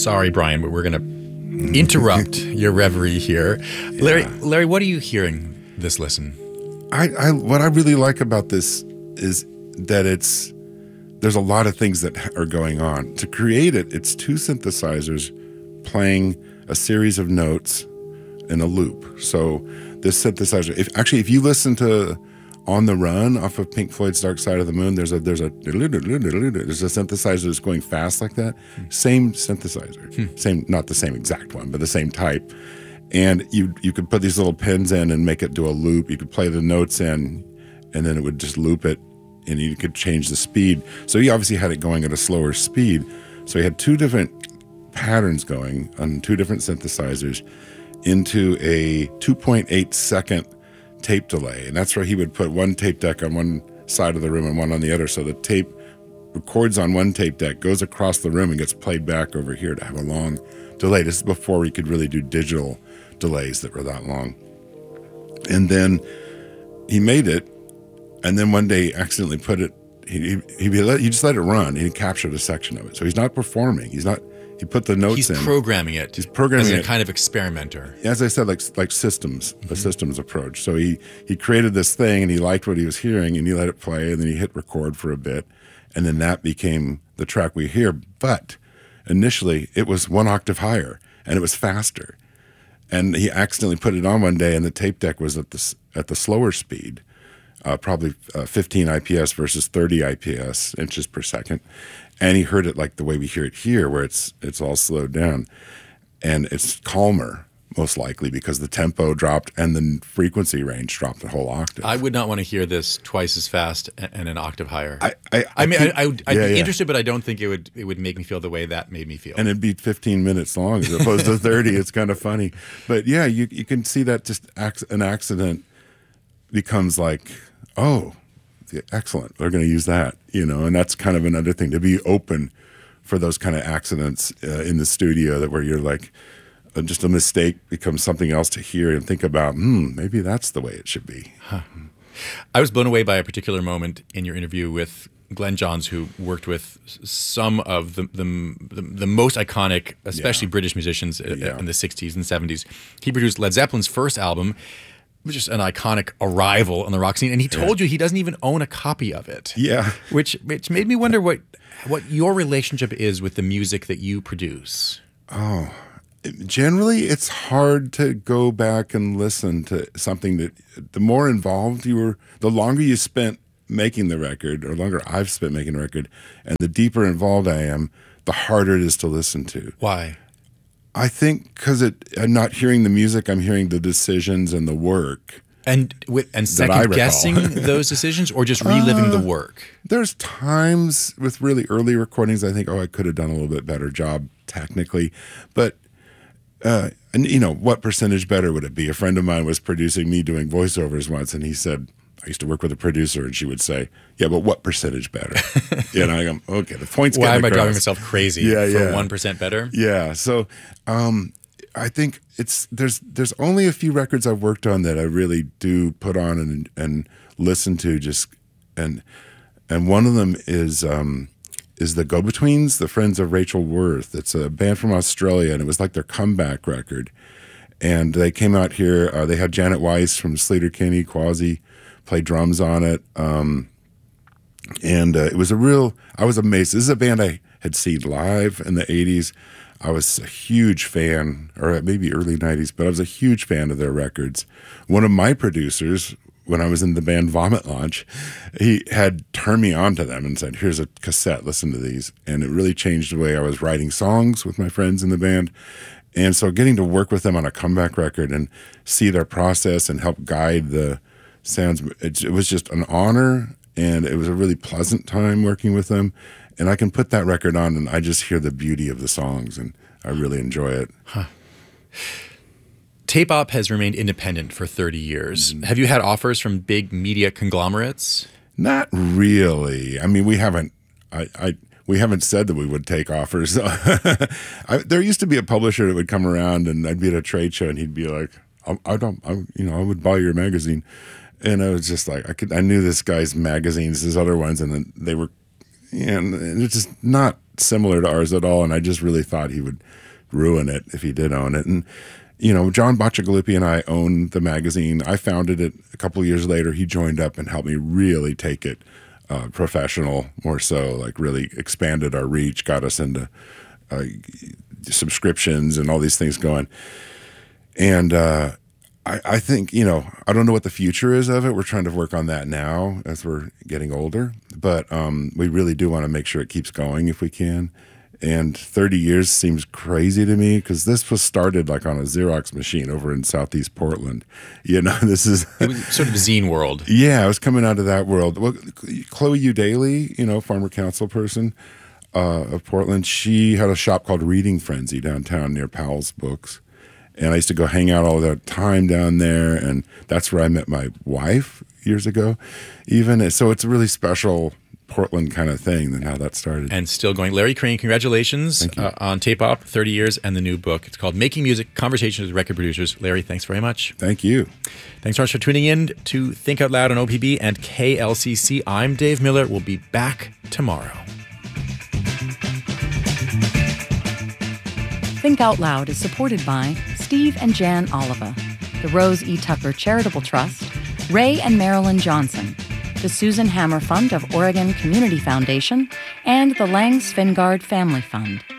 sorry, Brian, but we're going to interrupt your reverie here. Larry, what are you hearing this listen? What I really like about this is that there's a lot of things that are going on. To create it, it's two synthesizers playing a series of notes in a loop. So this synthesizer, if you listen to On the Run off of Pink Floyd's Dark Side of the Moon, there's a synthesizer that's going fast like that. Same synthesizer, same, not the same exact one, but the same type. And you could put these little pins in and make it do a loop. You could play the notes in, and then it would just loop it, and you could change the speed. So he obviously had it going at a slower speed. So he had two different patterns going on two different synthesizers into a 2.8 second tape delay. And that's where he would put one tape deck on one side of the room and one on the other. So the tape records on one tape deck, goes across the room, and gets played back over here to have a long delay. This is before we could really do digital delays that were that long. And then he made it, and then one day he accidentally put it, he just let it run, and he captured a section of it. So he's not performing. He put the notes in. He's programming it. He's programming as it. a kind of experimenter. As I said, like systems, a systems approach. So he created this thing, and he liked what he was hearing, and he let it play, and then he hit record for a bit, and then that became the track we hear. But initially, it was one octave higher, and it was faster. And he accidentally put it on one day, and the tape deck was at the slower speed, probably 15 IPS versus 30 IPS, inches per second. And he heard it like the way we hear it here, where it's all slowed down. And it's calmer, most likely, because the tempo dropped and the frequency range dropped a whole octave. I would not want to hear this twice as fast and an octave higher. I'd be interested, but I don't think it would make me feel the way that made me feel. And it'd be 15 minutes long as opposed to 30. It's kind of funny. But yeah, you can see that just an accident becomes like, oh, excellent, we're going to use that, and that's kind of another thing, to be open for those kind of accidents in the studio, that where you're like, just a mistake becomes something else to hear and think about, maybe that's the way it should be. Huh. I was blown away by a particular moment in your interview with Glenn Johns, who worked with some of the most iconic, especially British musicians in the 60s and 70s. He produced Led Zeppelin's first album, which is an iconic arrival on the rock scene, and he told you he doesn't even own a copy of it. Yeah. Which made me wonder what your relationship is with the music that you produce. Oh, generally it's hard to go back and listen to something that, the more involved you were, the longer you spent making the record, or longer I've spent making the record, and the deeper involved I am, the harder it is to listen to. Why? I think because I'm not hearing the music, I'm hearing the decisions and the work. And second guessing those decisions, or just reliving the work? There's times with really early recordings I think, I could have done a little bit better job technically. But, what percentage better would it be? A friend of mine was producing me doing voiceovers once, and he said, I used to work with a producer, and she would say, yeah, but what percentage better? And I go, okay, the point's getting across. Why am I driving myself crazy for 1% better? Yeah, so I think there's only a few records I've worked on that I really do put on and listen to, and one of them is the Go-Betweens, the Friends of Rachel Worth. It's a band from Australia, and it was like their comeback record. And they came out here. They had Janet Weiss from Sleater-Kinney, Quasi, play drums on it. And it was I was amazed. This is a band I had seen live in the 80s. I was a huge fan, or maybe early 90s, but I was a huge fan of their records. One of my producers, when I was in the band Vomit Launch, he had turned me on to them and said, here's a cassette, listen to these. And it really changed the way I was writing songs with my friends in the band. And so getting to work with them on a comeback record and see their process and help guide the sounds, it was just an honor, and it was a really pleasant time working with them. And I can put that record on and I just hear the beauty of the songs, and I really enjoy it. Huh. Tape Op has remained independent for 30 years. Have you had offers from big media conglomerates? Not really. I mean, we haven't said that we would take offers. There used to be a publisher that would come around, and I'd be at a trade show, and he'd be like, I would buy your magazine. And I was just like, I knew this guy's magazines, his other ones, and then they were, it's just not similar to ours at all, and I just really thought he would ruin it if he did own it. And John Bacigalupi and I own the magazine. I founded it a couple of years later. He joined up and helped me really take it professional, more so, like really expanded our reach, got us into subscriptions and all these things going. And I think, I don't know what the future is of it. We're trying to work on that now as we're getting older, but we really do want to make sure it keeps going if we can. And 30 years seems crazy to me because this was started like on a Xerox machine over in Southeast Portland. This is it was sort of a zine world. Yeah, I was coming out of that world. Well, Chloe Udaly, farmer council person of Portland, she had a shop called Reading Frenzy downtown near Powell's Books. And I used to go hang out all the time down there. And that's where I met my wife years ago, even. So it's a really special Portland kind of thing and how that started. And still going. Larry Crane, congratulations on Tape Op, 30 years, and the new book. It's called Making Music, Conversations with Record Producers. Larry, thanks very much. Thank you. Thanks so much for tuning in to Think Out Loud on OPB and KLCC. I'm Dave Miller. We'll be back tomorrow. Think Out Loud is supported by Steve and Jan Oliva, the Rose E. Tucker Charitable Trust, Ray and Marilyn Johnson, the Susan Hammer Fund of Oregon Community Foundation, and the Lang Svingard Family Fund.